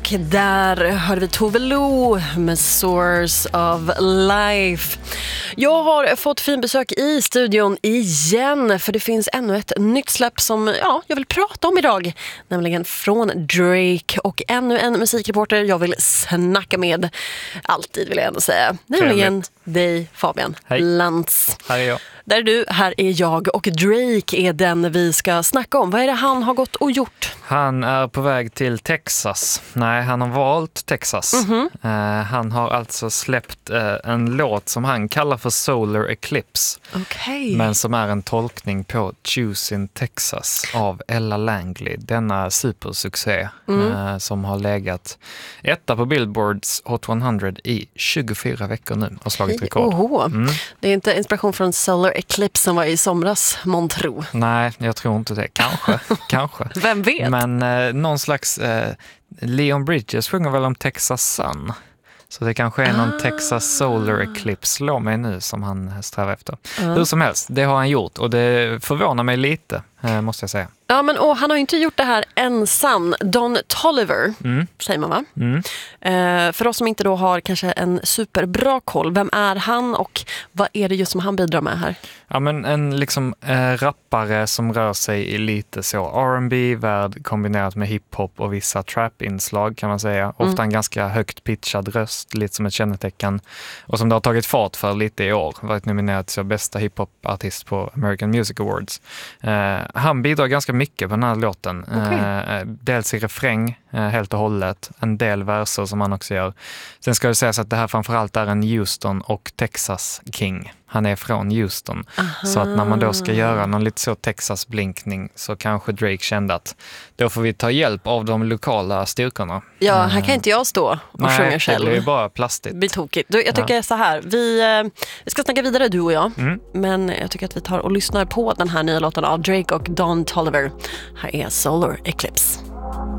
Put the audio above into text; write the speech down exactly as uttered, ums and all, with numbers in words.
Och där hörde vi Tove Lo med Source of Life. Jag har fått fin besök i studion igen, för det finns ännu ett nytt släpp som ja, jag vill prata om idag, nämligen från Drake. Och ännu en musikreporter jag vill snacka med, alltid vill jag ändå säga, nämligen dig, Fabian Hej. Lantz. Här är jag. Där är du, här är jag, och Drake är den vi ska snacka om. Vad är det han har gått och gjort? Han är på väg till Texas. Nej, han har valt Texas. Mm-hmm. Uh, han har alltså släppt uh, en låt som han kallar för Solar Eclipse. Okay. Men som är en tolkning på Choosing Texas av Ella Langley. Denna supersuccé mm. uh, som har legat etta på Billboards Hot hundra i tjugofyra veckor nu och slagit rekord. Oho. Mm. Det är inte inspiration från Solar Eclipse som var i somras, montro. Nej, jag tror inte det. Kanske. Kanske. Vem vet? Men eh, någon slags... Eh, Leon Bridges sjunger väl om Texas Sun. Så det kanske är någon ah. Texas Solar Eclipse, låt mig nu, som han strävar efter. Uh. Hur som helst, det har han gjort. Och det förvånar mig lite, eh, måste jag säga. Ja, men och han har ju inte gjort det här ensam. Don Toliver, mm. säger man va? Mm. Eh, för oss som inte då har kanske en superbra koll, vem är han och vad är det just som han bidrar med här? Ja, men en liksom eh, rappare som rör sig i lite så R and B-värld kombinerat med hiphop och vissa trap-inslag kan man säga. Ofta mm. en ganska högt pitchad röst, lite som ett kännetecken. Och som det har tagit fart för lite i år. Varit nominerad till bästa hiphop-artist på American Music Awards. Eh, han bidrar ganska mycket på den här låten. Okay. Eh, dels i refräng eh, helt och hållet. En del verser som han också gör. Sen ska det sägas att det här framförallt är en Houston och Texas King. Han är från Houston. Aha. Så att när man då ska göra någon lite så Texas-blinkning så kanske Drake kände att då får vi ta hjälp av de lokala styrkorna. Ja, här kan inte jag stå och Nej, sjunga själv. det blir bara plastigt. Det blir tokigt. Jag tycker ja. så här, vi, vi ska snacka vidare du och jag. Mm. Men jag tycker att vi tar och lyssnar på den här nya låten av Drake och Don Toliver. Här är Solar Eclipse.